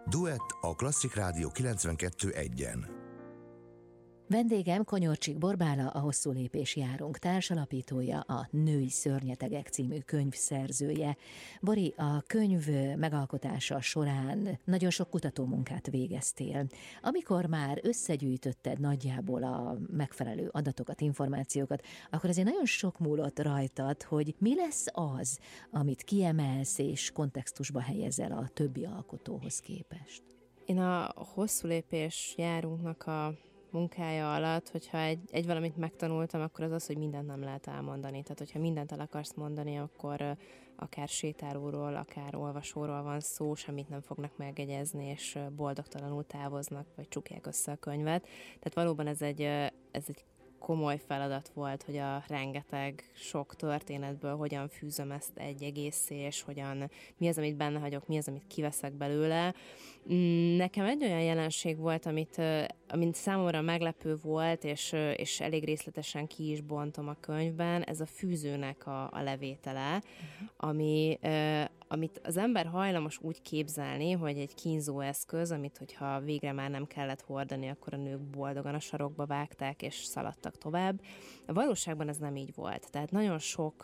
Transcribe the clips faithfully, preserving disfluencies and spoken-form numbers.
Duett a Klasszik Rádió kilencvenkettő egyen. Vendégem Konyorcsik Borbála, a Hosszú lépés járunk társalapítója, a Női szörnyetegek című könyv szerzője. Bori, a könyv megalkotása során nagyon sok kutatómunkát végeztél. Amikor már összegyűjtötted nagyjából a megfelelő adatokat, információkat, akkor azért nagyon sok múlott rajtad, hogy mi lesz az, amit kiemelsz és kontextusba helyezel a többi alkotóhoz képest. Én a Hosszú lépés járunknak a munkája alatt, hogyha egy, egy valamit megtanultam, akkor az az, hogy mindent nem lehet elmondani. Tehát, hogyha mindent el akarsz mondani, akkor akár sétálóról, akár olvasóról van szó, semmit nem fognak megjegyezni, és boldogtalanul távoznak, vagy csukják össze a könyvet. Tehát valóban ez egy, ez egy komoly feladat volt, hogy a rengeteg sok történetből hogyan fűzöm ezt egy egészé, és hogyan, mi az, amit benne hagyok, mi az, amit kiveszek belőle. Nekem egy olyan jelenség volt, amit, amit számomra meglepő volt, és, és elég részletesen ki is bontom a könyvben, ez a fűzőnek a, a levétele, uh-huh. ami... amit az ember hajlamos úgy képzelni, hogy egy kínzó eszköz, amit hogyha végre már nem kellett hordani, akkor a nők boldogan a sarokba vágták és szaladtak tovább. A valóságban ez nem így volt. Tehát nagyon sok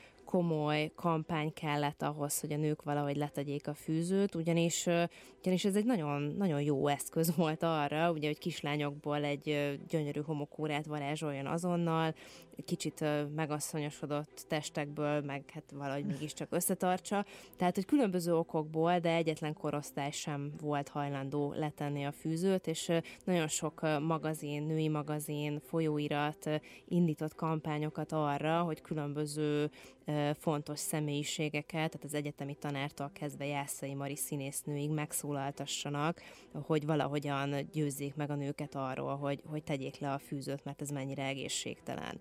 komoly kampány kellett ahhoz, hogy a nők valahogy letegyék a fűzőt, ugyanis, ugyanis ez egy nagyon, nagyon jó eszköz volt arra, ugye, hogy kislányokból egy gyönyörű homokórát varázsoljon azonnal, kicsit megasszonyosodott testekből, meg hát valahogy mégiscsak összetartsa. Tehát, hogy különböző okokból, de egyetlen korosztály sem volt hajlandó letenni a fűzőt, és nagyon sok magazin, női magazin, folyóirat indított kampányokat arra, hogy különböző fontos személyiségeket, tehát az egyetemi tanártól kezdve Jászai Mari színésznőig megszólaltassanak, hogy valahogyan győzzék meg a nőket arról, hogy, hogy tegyék le a fűzőt, mert ez mennyire egészségtelen.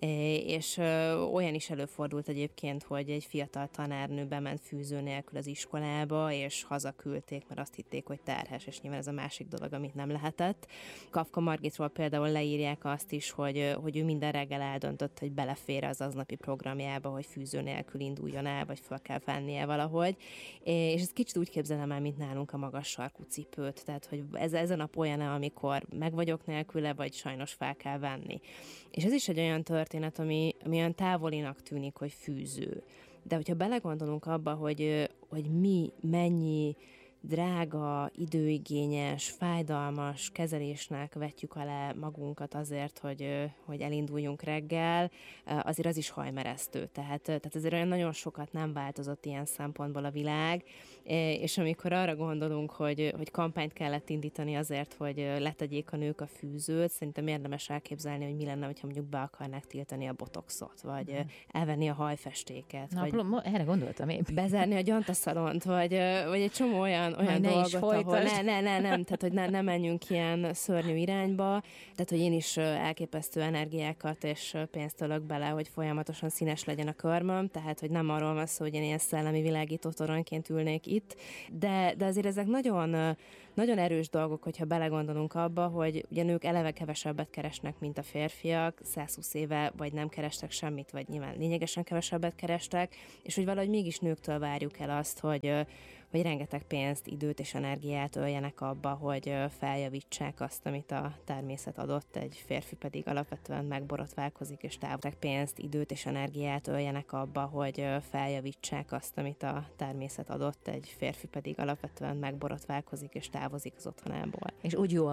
És olyan is előfordult egyébként, hogy egy fiatal tanárnő bement fűző nélkül az iskolába, és hazaküldték, mert azt hitték, hogy terhes, és nyilván ez a másik dolog, amit nem lehetett. Kafka Margitról például leírják azt is, hogy, hogy ő minden reggel eldöntött, hogy belefér az aznapi programjába, hogy fűző nélkül induljon el, vagy fel kell vennie valahogy. És ezt kicsit úgy képzelem el, mint nálunk a magas sarkú cipőt. Tehát, hogy ez, ez a nap olyan, amikor meg vagyok nélküle, vagy sajnos fel kell venni. És ez is egy olyan történet, ami, ami olyan távolinak tűnik, hogy fűző. De hogyha belegondolunk abba, hogy, hogy mi, mennyi drága, időigényes, fájdalmas kezelésnek vetjük alá magunkat azért, hogy, hogy elinduljunk reggel, azért az is hajmeresztő. Tehát, tehát azért olyan nagyon sokat nem változott ilyen szempontból a világ, és amikor arra gondolunk, hogy, hogy kampányt kellett indítani azért, hogy letegyék a nők a fűzőt, szerintem érdemes elképzelni, hogy mi lenne, hogyha mondjuk be akarnák tiltani a botoxot, vagy hmm. elvenni a hajfestéket, Na, vagy erre gondoltam én. Bezárni a gyantaszalont, vagy, vagy egy csomó olyan olyan dolgot, ahol ne, ne, ne, nem, tehát hogy ne, ne menjünk ilyen szörnyű irányba, tehát hogy én is elképesztő energiákat és pénzt ölök bele, hogy folyamatosan színes legyen a körmöm, tehát hogy nem arról van szó, hogy én ilyen szellemi világító toronyként ülnék itt, de, de azért ezek nagyon, nagyon erős dolgok, hogyha belegondolunk abba, hogy ugye nők eleve kevesebbet keresnek, mint a férfiak, száz húsz éve vagy nem kerestek semmit, vagy nyilván lényegesen kevesebbet kerestek, és hogy valahogy mégis nőktől várjuk el azt, hogy, hogy rengeteg pénzt, időt és energiát öljenek abba, hogy feljavítsák azt, amit a természet adott, egy férfi pedig alapvetően megborotválkozik, és távolság pénzt, időt és energiát öljenek abba, hogy feljavítsák azt, amit a természet adott, egy férfi pedig alapvetően megborotválkozik, és távozik az otthonából. És úgy jó